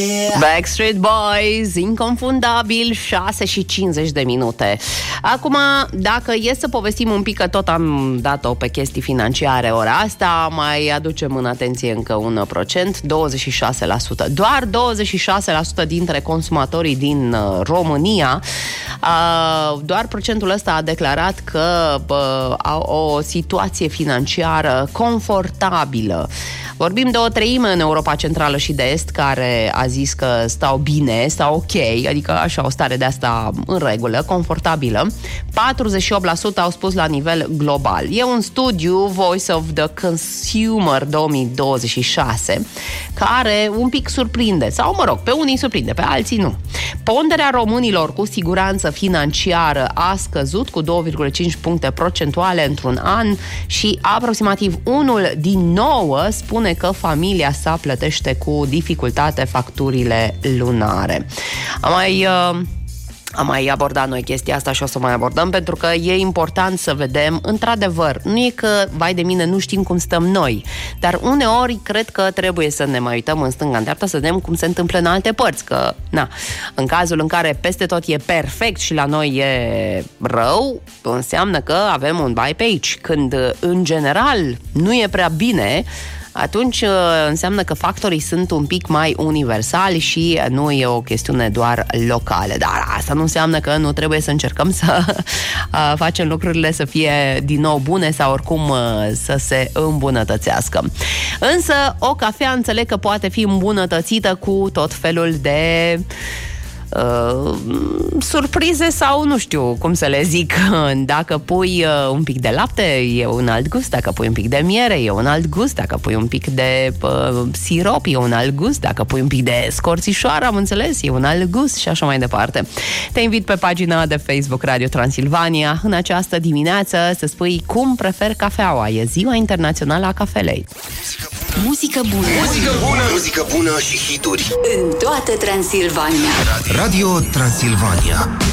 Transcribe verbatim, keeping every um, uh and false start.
Backstreet Boys, inconfundabil, șase și cincizeci de minute. Acum, dacă e să povestim un pic, că tot am dat-o pe chestii financiare ora asta, mai aducem în atenție încă un procent, douăzeci și șase la sută. Doar douăzeci și șase la sută dintre consumatorii din România, doar procentul ăsta a declarat că au o situație financiară confortabilă. Vorbim de o treime în Europa Centrală și de Est care a zis că stau bine, stau ok, adică așa o stare de asta în regulă, confortabilă. patruzeci și opt la sută au spus la nivel global. E un studiu Voice of the Consumer două mii douăzeci și șase care un pic surprinde, sau mă rog, pe unii surprinde, pe alții nu. Ponderea românilor cu siguranță financiară a scăzut cu două virgulă cinci puncte procentuale într-un an și aproximativ unul din nouă spune că familia sa plătește cu dificultate facturile lunare. Am mai... Uh... Am mai abordat noi chestia asta și o să mai abordăm, pentru că e important să vedem, într-adevăr, nu e că, vai de mine, nu știm cum stăm noi, dar uneori cred că trebuie să ne mai uităm în stânga, în dreapta, să vedem cum se întâmplă în alte părți, că, na, în cazul în care peste tot e perfect și la noi e rău, înseamnă că avem un bai pe aici. Când, în general, nu e prea bine, atunci înseamnă că factorii sunt un pic mai universali și nu e o chestiune doar locală. Dar asta nu înseamnă că nu trebuie să încercăm să facem lucrurile să fie din nou bune sau oricum să se îmbunătățească. Însă o cafea înțeleg că poate fi îmbunătățită cu tot felul de Uh, surprize sau nu știu cum să le zic. Dacă pui uh, un pic de lapte e un alt gust, dacă pui un pic de miere e un alt gust, dacă pui un pic de uh, sirop e un alt gust, dacă pui un pic de scorțișoară, am înțeles, e un alt gust și așa mai departe. Te invit pe pagina de Facebook Radio Transilvania în această dimineață să spui cum preferi cafeaua. E Ziua Internațională a Cafelei. Muzică bună. Muzică bună, muzică bună și hituri în toată Transilvania. Radio Transilvania.